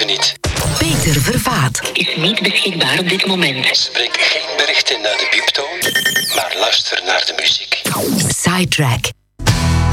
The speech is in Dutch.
niet. Peter Vervaat is niet beschikbaar op dit moment. Spreek geen berichten naar de pieptoon, maar luister naar de muziek. Sidetrack